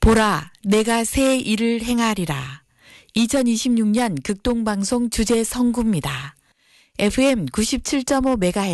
보라, 내가 새 일을 행하리라. 2026년 극동방송 주제 선구입니다. FM 97.5MHz